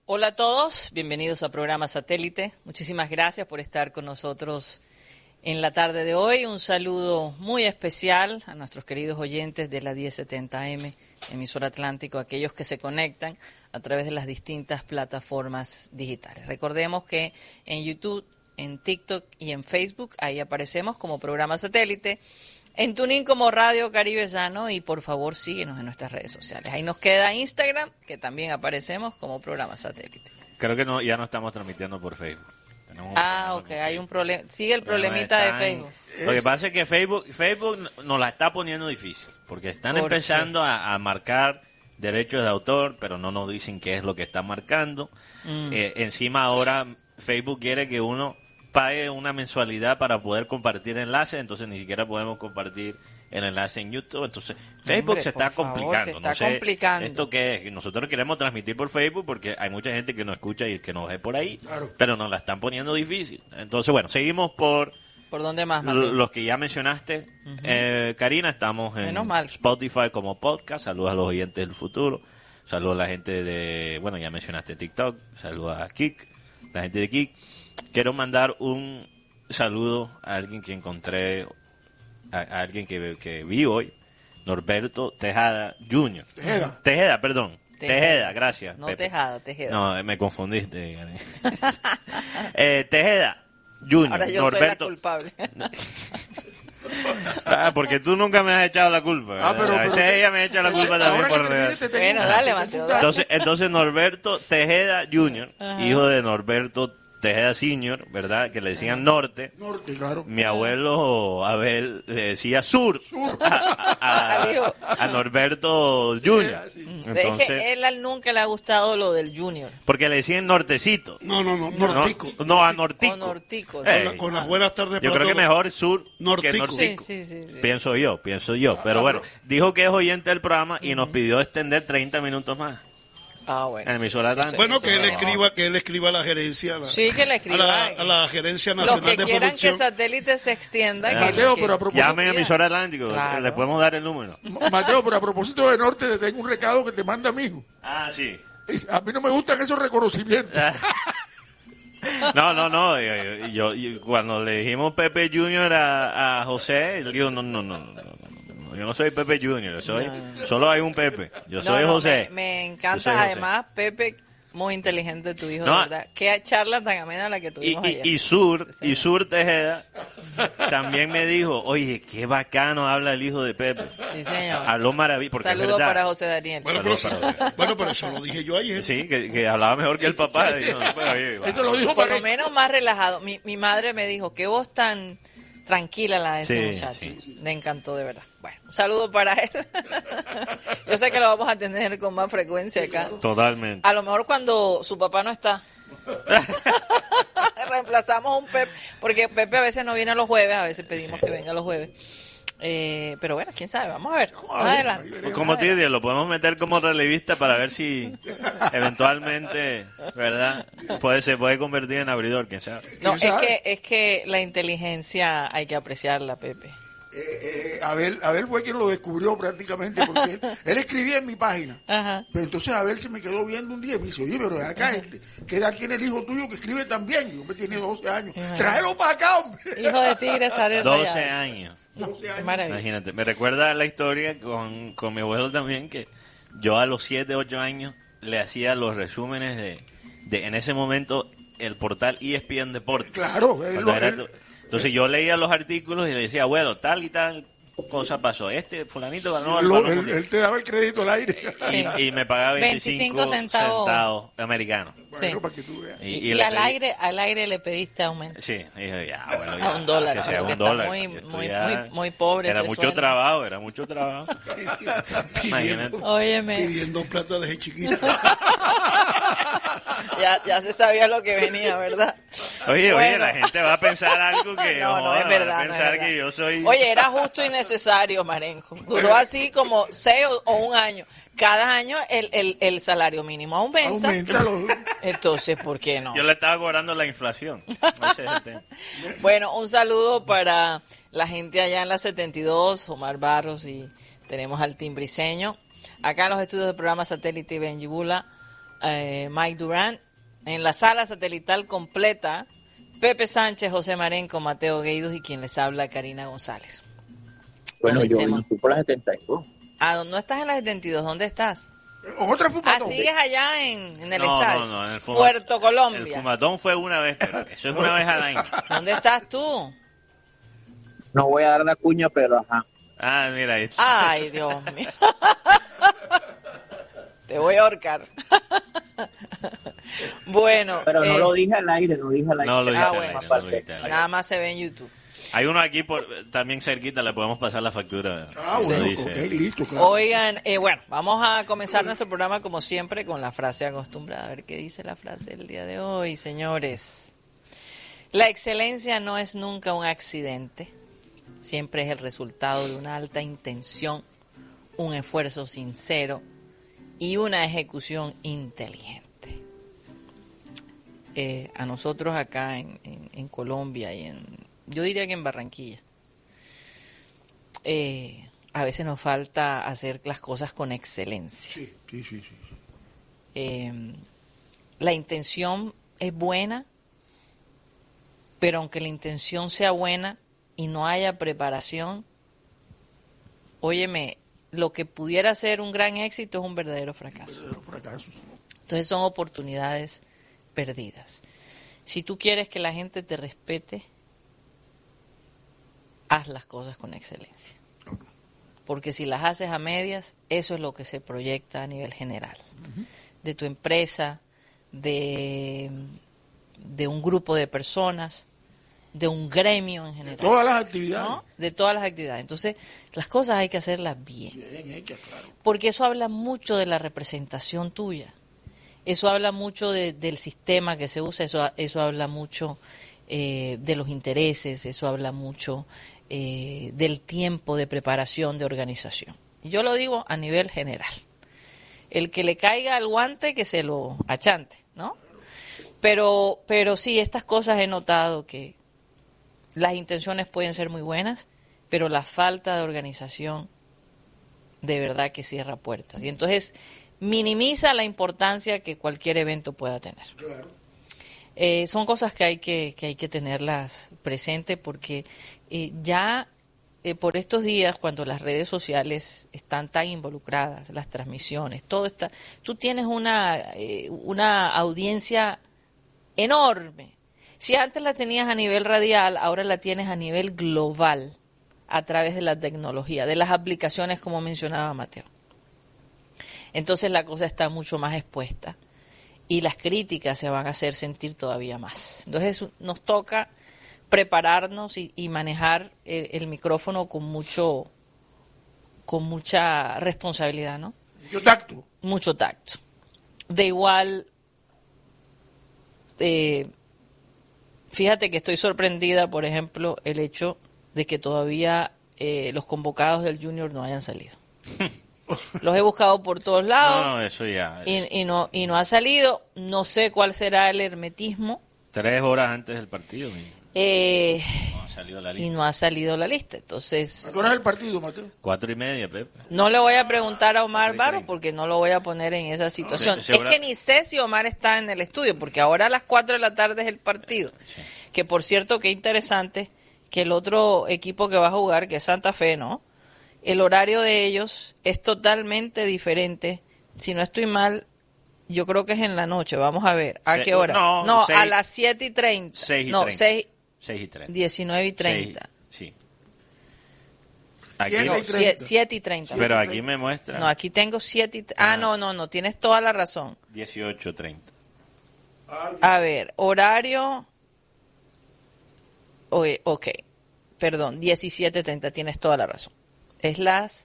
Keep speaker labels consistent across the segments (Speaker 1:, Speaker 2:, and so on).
Speaker 1: Hola a todos, bienvenidos a Programa Satélite. Muchísimas gracias por estar con nosotros en la tarde de hoy. Un saludo muy especial a nuestros queridos oyentes de la 1070M, emisora Atlántico, aquellos que se conectan a través de las distintas plataformas digitales. Recordemos que en YouTube, en TikTok y en Facebook, ahí aparecemos como Programa Satélite. En TuneIn como Radio Caribe Llano, y por favor síguenos en nuestras redes sociales. Ahí nos queda Instagram, que también aparecemos como Programa Satélite.
Speaker 2: Creo que ya no estamos transmitiendo por Facebook.
Speaker 1: Ok, hay un problema. Sigue el problemita de Facebook.
Speaker 2: Lo que pasa es que Facebook nos la está poniendo difícil, porque están empezando a marcar derechos de autor, pero no nos dicen qué es lo que están marcando. Encima ahora Facebook quiere que uno pague una mensualidad para poder compartir enlaces, entonces ni siquiera podemos compartir el enlace en YouTube. Entonces Facebook se está complicando.
Speaker 1: Se está complicando.
Speaker 2: ¿Esto qué es? Nosotros queremos transmitir por Facebook porque hay mucha gente que nos escucha y que nos ve por ahí, claro, pero nos la están poniendo difícil. Entonces, bueno, seguimos por
Speaker 1: dónde más, Mateo?
Speaker 2: Los que ya mencionaste. Karina, estamos en Spotify como podcast. Saludos a los oyentes del futuro. Saludos a la gente de, bueno, ya mencionaste TikTok. Saludos a Kik, la gente de Kik. Quiero mandar un saludo a alguien que encontré, a alguien que vi hoy, Norberto Tejada Jr. Tejeda, perdón. Tejeda, gracias.
Speaker 1: No,
Speaker 2: Pepe.
Speaker 1: Tejeda.
Speaker 2: No, me confundiste. Tejeda Jr.
Speaker 1: Ahora yo
Speaker 2: Norberto.
Speaker 1: soy la culpable.
Speaker 2: Porque tú nunca me has echado la culpa. A veces ella me echa la culpa también por real.
Speaker 1: Bueno, dale, Mateo.
Speaker 2: Entonces Norberto Tejeda Jr., hijo de Norberto Tejeda Senior, ¿verdad? Que le decían Norte. Norte, claro. Mi abuelo Abel le decía Sur. A Norberto Jr.
Speaker 1: Entonces, es que él nunca le ha gustado lo del Junior.
Speaker 2: Porque le decían Nortecito.
Speaker 3: No, Nortico.
Speaker 2: No, a Nortico.
Speaker 1: Nortico.
Speaker 3: Con las buenas tardes.
Speaker 2: Yo creo que mejor Sur
Speaker 3: Nortico.
Speaker 2: que Nortico.
Speaker 1: Sí.
Speaker 2: Pienso yo. Pero bueno, dijo que es oyente del programa y nos pidió extender 30 minutos más.
Speaker 1: Bueno.
Speaker 2: En emisora Atlántico.
Speaker 3: Bueno, que él escriba a la gerencia.
Speaker 1: Sí, que le escriba.
Speaker 3: A la Gerencia Nacional de Producción.
Speaker 1: Los que quieran que Satélite se extienda.
Speaker 3: Mateo, pero a propósito.
Speaker 2: Llamen a emisora Atlántico. Claro. Le podemos dar el número.
Speaker 3: Mateo, pero a propósito de Norte, te tengo un recado que te manda mi hijo.
Speaker 2: Sí.
Speaker 3: A mí no me gustan esos reconocimientos.
Speaker 2: No. Yo cuando le dijimos Pepe Junior a José, él dijo, no. Yo no soy Pepe Junior, solo hay un Pepe. Yo soy José.
Speaker 1: Me encanta además Pepe, muy inteligente tu hijo, de verdad. Qué charla tan amena la que tuvimos ayer.
Speaker 2: Y Sur Tejeda también me dijo, oye, qué bacano habla el hijo de Pepe.
Speaker 1: Sí, señor.
Speaker 2: Habló maravilloso.
Speaker 1: Saludos para José Daniel.
Speaker 3: Bueno, pero eso lo dije yo ayer.
Speaker 2: Sí, que hablaba mejor que el papá.
Speaker 3: Eso lo dijo
Speaker 1: por lo menos más relajado. Mi madre me dijo, qué voz tan tranquila la de ese muchacho. Sí. Me encantó, de verdad. Bueno, un saludo para él. Yo sé que lo vamos a tener con más frecuencia acá.
Speaker 2: Totalmente.
Speaker 1: A lo mejor cuando su papá no está. Reemplazamos a un Pepe, porque Pepe a veces no viene los jueves, a veces pedimos que venga los jueves. Pero bueno, quién sabe, vamos a ver. Adelante.
Speaker 2: Como te digo, lo podemos meter como relevista para ver si eventualmente, ¿verdad? Se puede convertir en abridor, quién sabe.
Speaker 1: No, es que la inteligencia hay que apreciarla, Pepe.
Speaker 3: Abel fue quien lo descubrió prácticamente, porque él escribía en mi página.
Speaker 1: Ajá.
Speaker 3: Pero entonces Abel se me quedó viendo un día y me dice, oye, pero acá, ¿qué edad tiene el hijo tuyo que escribe tan bien? Yo me tiene 12 años. Tráelo para acá, hombre.
Speaker 1: Hijo de tigre sale
Speaker 2: 12 años.
Speaker 3: 12 años.
Speaker 2: Imagínate, me recuerda la historia con mi abuelo también, que yo a los 7, 8 años le hacía los resúmenes de en ese momento el portal ESPN Deportes.
Speaker 3: Claro,
Speaker 2: entonces yo leía los artículos y le decía, abuelo, tal y tal cosa pasó. Fulanito ganó
Speaker 3: él te daba el crédito al aire.
Speaker 2: Y me pagaba 25 centavos americanos.
Speaker 3: Bueno,
Speaker 1: sí.
Speaker 3: Para que tú veas.
Speaker 1: Y al aire le pediste aumento.
Speaker 2: Sí, dije, bueno,
Speaker 1: a $1.
Speaker 2: Que sea $1.
Speaker 1: Muy pobre.
Speaker 2: Era mucho trabajo. Imagínate.
Speaker 1: Óyeme.
Speaker 3: Pidiendo platos de chiquito.
Speaker 1: Ya se sabía lo que venía, ¿verdad?
Speaker 2: Oye, la gente va a pensar algo que...
Speaker 1: No es verdad.
Speaker 2: Va a pensar que yo soy...
Speaker 1: Oye, era justo y necesario, Marenco. Duró así como 6 o 1 año. Cada año el salario mínimo aumenta. Entonces, ¿por qué no?
Speaker 2: Yo le estaba cobrando la inflación.
Speaker 1: Bueno, un saludo para la gente allá en la 72, Omar Barros, y tenemos al Tim Briseño. Acá en los estudios del programa Satélite Benjibula, Mike Durán. En la sala satelital completa, Pepe Sánchez, José Marenco, Mateo Gueidos y quien les habla, Karina González.
Speaker 4: Bueno, yo estoy por la 72.
Speaker 1: ¿No estás en la 72? ¿Dónde estás?
Speaker 3: Otra fumatón.
Speaker 1: ¿Sigues allá en el estadio?
Speaker 2: No, en el
Speaker 1: Puerto Colombia.
Speaker 2: El fumatón fue una vez, pero eso es una vez al año.
Speaker 1: ¿Dónde estás tú?
Speaker 4: No voy a dar la cuña, pero ajá.
Speaker 2: Ah, mira ahí.
Speaker 1: Ay, Dios mío. Te voy a ahorcar. Bueno.
Speaker 4: Pero no lo dije al aire,
Speaker 2: No lo dije al aire.
Speaker 1: Nada más se ve en YouTube.
Speaker 2: Hay uno aquí también cerquita, le podemos pasar la factura.
Speaker 3: Bueno,
Speaker 2: dice.
Speaker 3: Listo, claro.
Speaker 1: Oigan, bueno, vamos a comenzar nuestro programa como siempre con la frase acostumbrada. A ver qué dice la frase del día de hoy, señores. La excelencia no es nunca un accidente. Siempre es el resultado de una alta intención, un esfuerzo sincero y una ejecución inteligente. A nosotros acá en Colombia y yo diría que en Barranquilla, a veces nos falta hacer las cosas con excelencia.
Speaker 3: Sí.
Speaker 1: La intención es buena, pero aunque la intención sea buena y no haya preparación, óyeme, lo que pudiera ser un gran éxito es un verdadero fracaso. Entonces son oportunidades perdidas. Si tú quieres que la gente te respete, haz las cosas con excelencia. Porque si las haces a medias, eso es lo que se proyecta a nivel general. De tu empresa, de un grupo de personas, de un gremio en general.
Speaker 3: De todas las actividades.
Speaker 1: ¿No? De todas las actividades. Entonces, las cosas hay que hacerlas bien.
Speaker 3: Bien hechas, claro.
Speaker 1: Porque eso habla mucho de la representación tuya. Eso habla mucho del sistema que se usa, eso habla mucho de los intereses, eso habla mucho del tiempo de preparación, de organización. Y yo lo digo a nivel general. El que le caiga al guante, que se lo achante, ¿no? Pero sí, estas cosas he notado que las intenciones pueden ser muy buenas, pero la falta de organización de verdad que cierra puertas. Y entonces minimiza la importancia que cualquier evento pueda tener.
Speaker 3: Claro.
Speaker 1: Son cosas que hay que tenerlas presentes porque ya por estos días, cuando las redes sociales están tan involucradas, las transmisiones, todo está, tú tienes una audiencia enorme. Si antes la tenías a nivel radial, ahora la tienes a nivel global a través de la tecnología, de las aplicaciones como mencionaba Mateo. Entonces la cosa está mucho más expuesta y las críticas se van a hacer sentir todavía más. Entonces nos toca prepararnos y manejar el micrófono con mucha responsabilidad, ¿no?
Speaker 3: Mucho tacto.
Speaker 1: Mucho tacto. De igual, fíjate que estoy sorprendida, por ejemplo, el hecho de que todavía los convocados del Junior no hayan salido. Los he buscado por todos lados.
Speaker 2: No, eso ya.
Speaker 1: Y no ha salido. No sé cuál será el hermetismo.
Speaker 2: 3 horas antes del partido. No ha salido la lista.
Speaker 1: Y no ha salido la lista. Entonces.
Speaker 3: ¿A qué hora es el partido, Mateo?
Speaker 2: 4:30, Pepe.
Speaker 1: No le voy a preguntar a Omar Barros porque no lo voy a poner en esa situación. Es que ni sé si Omar está en el estudio, porque ahora a las 4 de la tarde es el partido.
Speaker 2: Sí.
Speaker 1: Que por cierto, qué interesante que el otro equipo que va a jugar, que es Santa Fe, ¿no? El horario de ellos es totalmente diferente. Si no estoy mal, yo creo que es en la noche. Vamos a ver. ¿A qué hora? No, 6, a las 7:30.
Speaker 2: 6:30.
Speaker 1: 6:30. 19:30.
Speaker 2: Sí.
Speaker 3: Aquí,
Speaker 1: no, 7:30.
Speaker 2: Pero aquí me muestra.
Speaker 1: No, aquí tengo 7:30. No. Tienes toda la razón.
Speaker 2: 18:30.
Speaker 1: A ver, horario. Ok. Perdón, 17:30. Tienes toda la razón. Es las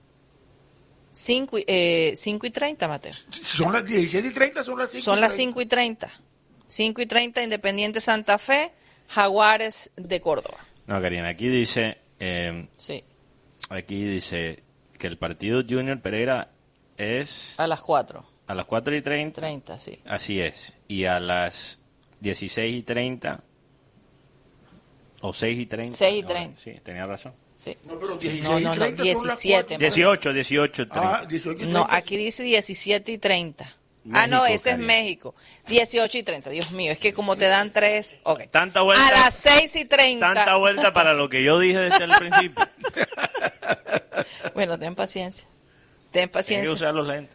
Speaker 1: 5:30, Mateo.
Speaker 3: Son las 17:30, son las 5:30.
Speaker 1: Son las 5:30. 5:30, Independiente Santa Fe, Jaguares de Córdoba.
Speaker 2: No, Karina, aquí dice...
Speaker 1: sí.
Speaker 2: Aquí dice que el partido Junior Pereira es...
Speaker 1: A las 4.
Speaker 2: A las 4:30.
Speaker 1: 30, sí.
Speaker 2: Así es. Y a las 16:30... O 6:30.
Speaker 1: 6:30.
Speaker 2: Sí, tenía razón.
Speaker 1: Sí.
Speaker 3: No, pero 16:30
Speaker 1: no, 17.
Speaker 2: 18:30.
Speaker 3: Ah, 18:30.
Speaker 1: No, aquí dice 17:30. no, ese es México. 18:30, Dios mío, es que como te dan 3, ok.
Speaker 2: Tanta vuelta,
Speaker 1: a las 6:30.
Speaker 2: Tanta vuelta para lo que yo dije desde el principio.
Speaker 1: Bueno, ten paciencia. Ten paciencia.
Speaker 2: Hay que usar los lentes.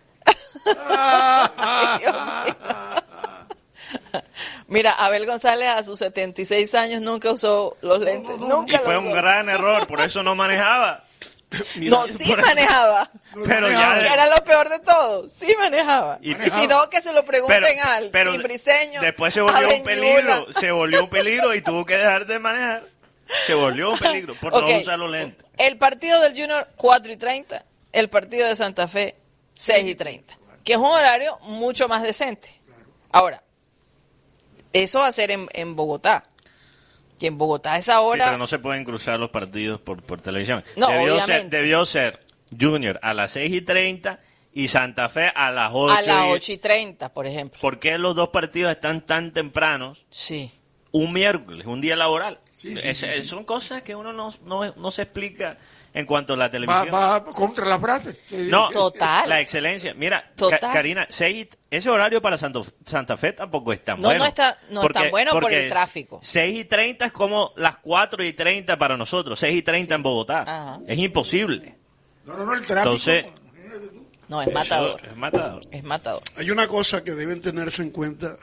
Speaker 1: Mira, Abel González a sus 76 años nunca usó los lentes. Nunca
Speaker 2: y fue un gran error, por eso no manejaba.
Speaker 1: Mira, no, sí manejaba.
Speaker 2: Pero ya
Speaker 1: era lo peor de todo. Sí manejaba. Y si no, que se lo pregunten al timbriseño.
Speaker 2: Después se volvió un peligro. Se volvió un peligro y tuvo que dejar de manejar. Se volvió un peligro por no usar los lentes.
Speaker 1: El partido del Junior 4:30. El partido de Santa Fe 6:30. Que es un horario mucho más decente. Ahora, eso va a ser en Bogotá. Que en Bogotá a esa hora...
Speaker 2: Sí, pero no se pueden cruzar los partidos por televisión.
Speaker 1: No,
Speaker 2: debió ser Junior a las 6:30 y Santa Fe a las 8.
Speaker 1: A las 8:30, por ejemplo.
Speaker 2: ¿Por qué los dos partidos están tan tempranos?
Speaker 1: Sí.
Speaker 2: Un miércoles, un día laboral.
Speaker 3: Sí.
Speaker 2: Son cosas que uno no se explica en cuanto a la televisión.
Speaker 3: Va contra la frase.
Speaker 2: No,
Speaker 1: total.
Speaker 2: La excelencia. Mira, Karina, ese horario para Santa Fe tampoco es tan bueno.
Speaker 1: No es tan bueno por el tráfico.
Speaker 2: 6:30 es como las 4:30 para nosotros, 6:30 en Bogotá.
Speaker 1: Ajá.
Speaker 2: Es imposible.
Speaker 3: No, el tráfico.
Speaker 2: Entonces,
Speaker 1: no, es matador.
Speaker 2: Es matador.
Speaker 5: Hay una cosa que debe tenerse en cuenta,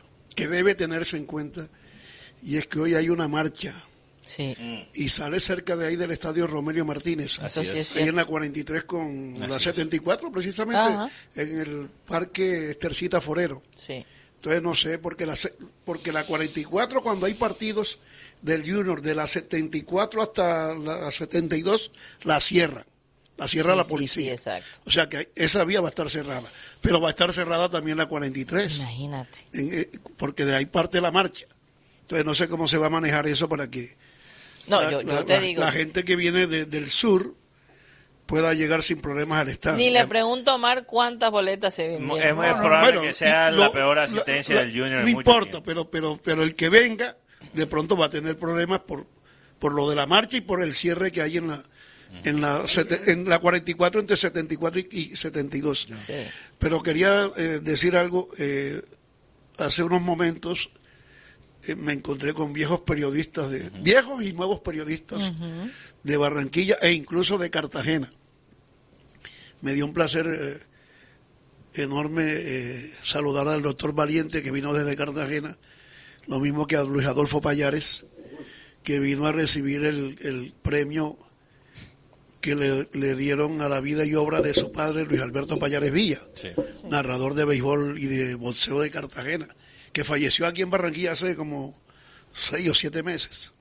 Speaker 5: y es que hoy hay una marcha.
Speaker 1: Sí.
Speaker 5: Y sale cerca de ahí del estadio Romelio Martínez.
Speaker 1: Así es.
Speaker 5: Ahí en la 43 con la 74, precisamente,
Speaker 1: Ajá.
Speaker 5: en el Parque Estercita Forero.
Speaker 1: Sí.
Speaker 5: Entonces no sé, porque la 44, cuando hay partidos del Junior, de la 74 hasta la 72, la cierran. La cierra la policía.
Speaker 1: Sí, exacto.
Speaker 5: O sea que esa vía va a estar cerrada. Pero va a estar cerrada también la 43.
Speaker 1: Imagínate.
Speaker 5: Porque de ahí parte la marcha. Entonces no sé cómo se va a manejar eso para que
Speaker 1: yo te digo.
Speaker 5: La gente que viene del sur pueda llegar sin problemas al estadio.
Speaker 1: Ni le pregunto a Omar cuántas boletas se vendieron.
Speaker 2: Es muy probable que sea la peor asistencia del Junior.
Speaker 5: No importa, pero el que venga de pronto va a tener problemas por lo de la marcha y por el cierre que hay en la 44 entre 74 y 72.
Speaker 1: Sí.
Speaker 5: Pero quería decir algo. Hace unos momentos me encontré con viejos periodistas, viejos y nuevos periodistas de Barranquilla e incluso de Cartagena. Me dio un placer enorme saludar al doctor Valiente, que vino desde Cartagena, lo mismo que a Luis Adolfo Payares, que vino a recibir el premio que le dieron a la vida y obra de su padre, Luis Alberto Payares Villa, narrador de béisbol y de boxeo de Cartagena, que falleció aquí en Barranquilla hace como 6 o 7 meses.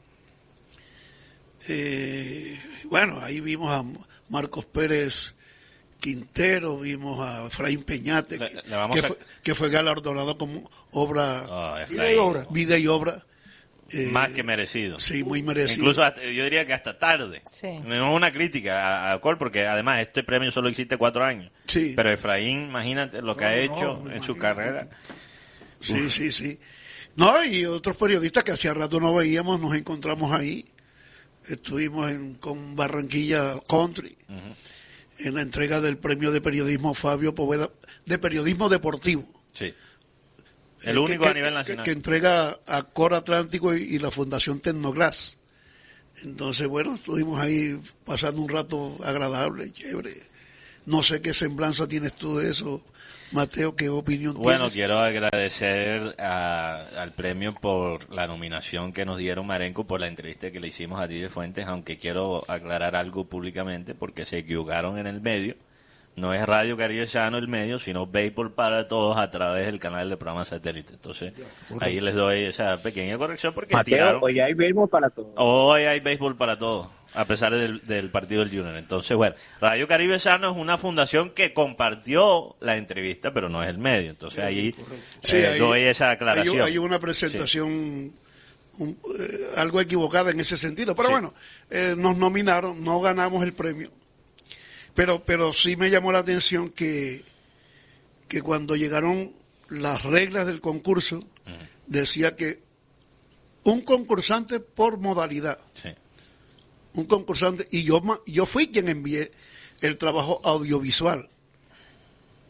Speaker 5: Sí. Bueno, ahí vimos a Marcos Pérez Quintero, vimos a Efraín Peñate, que fue galardonado como vida y obra.
Speaker 2: Más que merecido.
Speaker 5: Sí, muy merecido.
Speaker 2: Incluso yo diría que hasta tarde.
Speaker 1: Sí.
Speaker 2: No es una crítica a Col, porque además este premio solo existe 4 años.
Speaker 5: Sí.
Speaker 2: Pero Efraín, imagínate lo que ha hecho en su carrera.
Speaker 5: Sí. No, y otros periodistas que hacía rato no veíamos, nos encontramos ahí. Estuvimos con Barranquilla Country, en la entrega del premio de periodismo Fabio Poveda, de periodismo deportivo.
Speaker 2: Sí. El único a nivel nacional.
Speaker 5: Que entrega a Cor Atlántico y la Fundación Tecnoglass. Entonces, bueno, estuvimos ahí pasando un rato agradable, chévere. No sé qué semblanza tienes tú de eso, Mateo, ¿qué opinión tienes?
Speaker 2: Bueno, quiero agradecer al premio por la nominación que nos dieron Marenco por la entrevista que le hicimos a Didier Fuentes, aunque quiero aclarar algo públicamente porque se equivocaron en el medio. No es Radio Caribe Llano el medio, sino Béisbol para Todos a través del canal de programa satélite. Entonces, ahí les doy esa pequeña corrección porque
Speaker 4: Mateo, hoy hay béisbol para todos.
Speaker 2: Hoy hay béisbol para todos, a pesar del partido del Junior. Entonces, bueno, Radio Caribe Llano es una fundación que compartió la entrevista, pero no es el medio. Entonces, ahí doy esa aclaración.
Speaker 5: Hay una presentación algo equivocada en ese sentido. Pero bueno, nos nominaron, no ganamos el premio. Pero sí me llamó la atención que cuando llegaron las reglas del concurso, decía que un concursante por modalidad. Sí. Un concursante, y yo fui quien envié el trabajo audiovisual.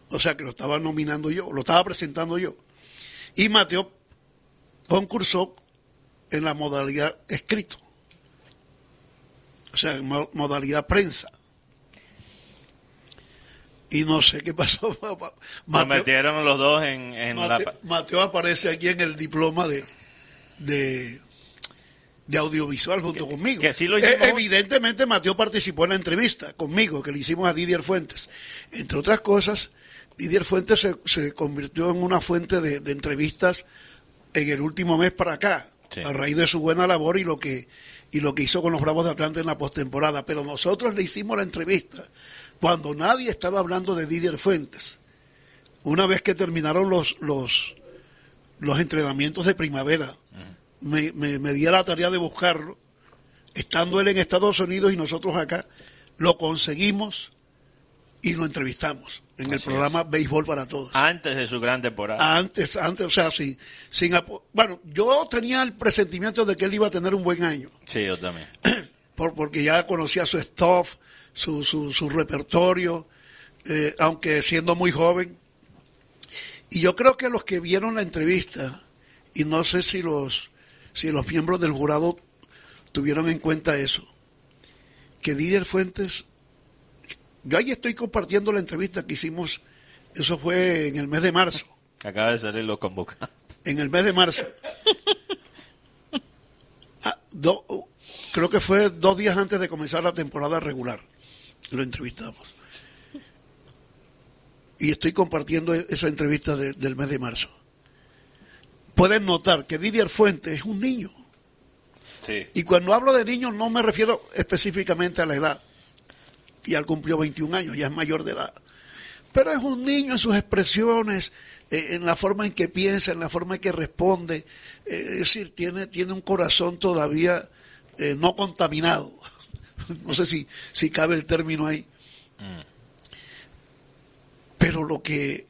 Speaker 5: o sea que lo estaba nominando yo, lo estaba presentando yo. Y Mateo concursó en la modalidad escrito, o sea, en modalidad prensa. Y no sé qué pasó.
Speaker 2: Nos metieron los dos en
Speaker 5: Mateo aparece aquí en el diploma de audiovisual junto conmigo.
Speaker 2: Que sí lo hicimos.
Speaker 5: Evidentemente Mateo participó en la entrevista conmigo, que le hicimos a Didier Fuentes. Entre otras cosas, Didier Fuentes se convirtió en una fuente de entrevistas en el último mes para acá, sí, a raíz de su buena labor y lo que hizo con los Bravos de Atlanta en la postemporada. Pero nosotros le hicimos la entrevista cuando nadie estaba hablando de Didier Fuentes. Una vez que terminaron los entrenamientos de primavera, me di a la tarea de buscarlo, estando él en Estados Unidos y nosotros acá, lo conseguimos y lo entrevistamos en el programa Béisbol para Todos.
Speaker 2: Antes de su gran temporada.
Speaker 5: Antes, o sea, bueno, yo tenía el presentimiento de que él iba a tener un buen año.
Speaker 2: Sí, yo también.
Speaker 5: Porque ya conocía su staff, su repertorio, aunque siendo muy joven. Y yo creo que los que vieron la entrevista, y no sé si los miembros del jurado tuvieron en cuenta eso, que Didier Fuentes, yo ahí estoy compartiendo la entrevista que hicimos, eso fue en el mes de marzo.
Speaker 2: Acaba de salir los convocados.
Speaker 5: En el mes de marzo. Creo que fue 2 días antes de comenzar la temporada regular. Lo entrevistamos. Y estoy compartiendo esa entrevista del mes de marzo. Pueden notar que Didier Fuentes es un niño.
Speaker 2: Sí.
Speaker 5: Y cuando hablo de niño no me refiero específicamente a la edad. Y él cumplió 21 años, ya es mayor de edad. Pero es un niño en sus expresiones, en la forma en que piensa, en la forma en que responde. Es decir, tiene un corazón todavía no contaminado. No sé si cabe el término ahí. Pero lo que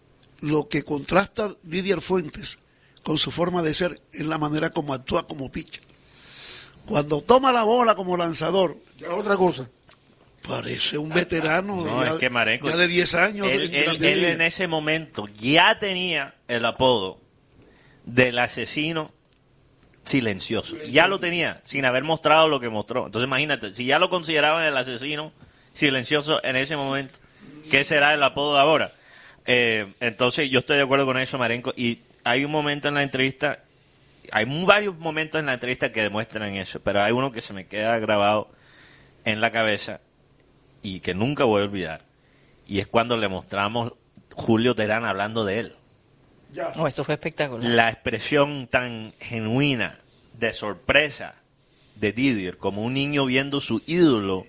Speaker 5: contrasta Didier Fuentes con su forma de ser es la manera como actúa como pitcher. Cuando toma la bola como lanzador,
Speaker 3: ya otra cosa.
Speaker 5: Parece un veterano
Speaker 2: es que Marenco,
Speaker 5: ya de 10 años.
Speaker 2: Él en ese momento ya tenía el apodo del asesino silencioso. Ya lo tenía, sin haber mostrado lo que mostró. Entonces imagínate, si ya lo consideraban el asesino silencioso en ese momento, ¿qué será el apodo de ahora? Entonces yo estoy de acuerdo con eso, Marenco, y hay un momento en la entrevista, hay varios momentos en la entrevista que demuestran eso, pero hay uno que se me queda grabado en la cabeza y que nunca voy a olvidar, y es cuando le mostramos Julio Terán hablando de él.
Speaker 1: Eso fue espectacular.
Speaker 2: La expresión tan genuina de sorpresa de Didier, como un niño viendo su ídolo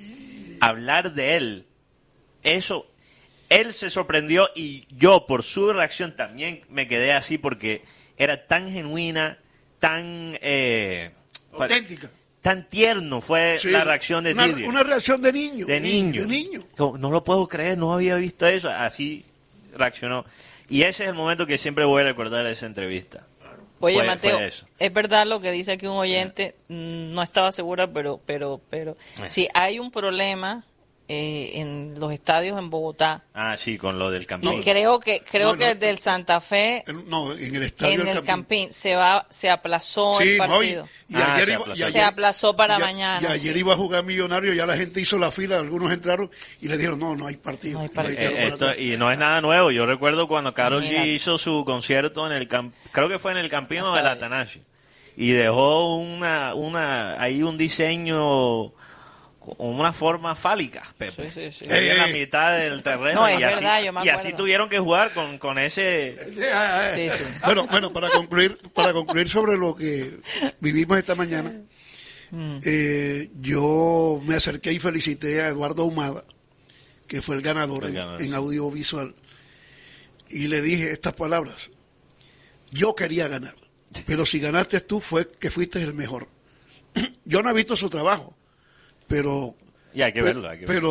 Speaker 2: hablar de él, eso, él se sorprendió y yo por su reacción también me quedé así porque era tan genuina, tan
Speaker 5: auténtica,
Speaker 2: tan tierno fue la reacción de Didier.
Speaker 5: Una reacción de niño.
Speaker 2: De niño. No lo puedo creer, no había visto eso. Así reaccionó. Y ese es el momento que siempre voy a recordar de esa entrevista.
Speaker 1: Oye, Mateo, es verdad lo que dice aquí un oyente, no estaba segura, pero si hay un problema en los estadios en Bogotá.
Speaker 2: Ah, sí, con lo del Campín.
Speaker 1: Y creo que del Santa Fe,
Speaker 5: en el estadio
Speaker 1: en el Campín se aplazó el partido. Se aplazó para mañana.
Speaker 5: Y ayer iba a jugar Millonario, ya la gente hizo la fila, algunos entraron y le dijeron, no hay partido.
Speaker 2: Y no es nada nuevo. Yo recuerdo cuando Karol G hizo su concierto en el creo que fue en el Campín del Atanasio, y dejó ahí un diseño con una forma fálica, Pepe. Sí. En la mitad del terreno.
Speaker 1: No, y
Speaker 2: así tuvieron que jugar con ese...
Speaker 1: Sí.
Speaker 5: Bueno, para concluir sobre lo que vivimos esta mañana, yo me acerqué y felicité a Eduardo Ahumada, que fue el ganador en audiovisual, y le dije estas palabras: yo quería ganar, pero si ganaste tú fue que fuiste el mejor. Yo no he visto su trabajo, pero
Speaker 2: hay que verlo.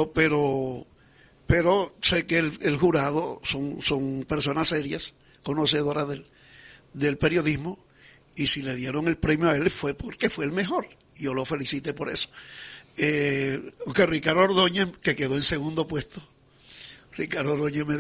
Speaker 5: Pero sé que el jurado son personas serias, conocedoras del periodismo, y si le dieron el premio a él fue porque fue el mejor, y yo lo felicité por eso. Que Ricardo Ordóñez, que quedó en segundo puesto, Ricardo Ordóñez me